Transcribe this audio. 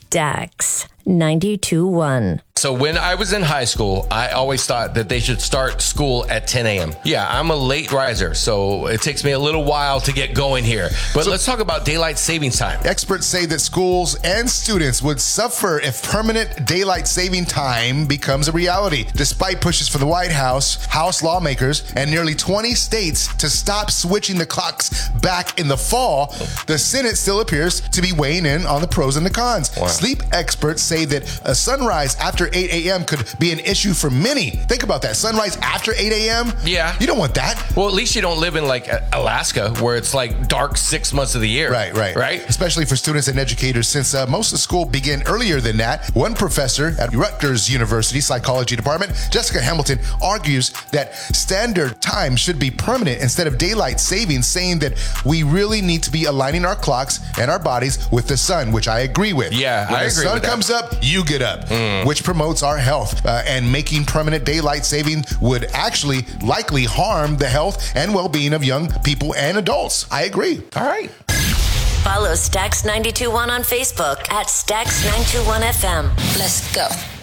Stax 92.1. So when I was in high school, I always thought that they should start school at 10 a.m. Yeah, I'm a late riser, so it takes me a little while to get going here. But let's talk about daylight savings time. Experts say that schools and students would suffer if permanent daylight saving time becomes a reality. Despite pushes from the White House, House lawmakers, and nearly 20 states to stop switching the clocks back in the fall, the Senate still appears to be weighing in on the pros and the cons. Wow. Sleep experts say that a sunrise after 8 a.m. could be an issue for many. Think about that. Sunrise after 8 a.m.? Yeah. You don't want that. Well, at least you don't live in like Alaska where it's like dark 6 months of the year. Right. Especially for students and educators, since most of school begin earlier than that. One professor at Rutgers University Psychology Department, Jessica Hamilton, argues that standard time should be permanent instead of daylight savings, saying that we really need to be aligning our clocks and our bodies with the sun, which I agree with. Yeah, when I agree the sun with that. comes up, you get up, which promotes our health. And making permanent daylight saving would actually likely harm the health and well-being of young people and adults. I agree. All right. Follow Stax 92.1 on Facebook at Stax 921 FM. Let's go.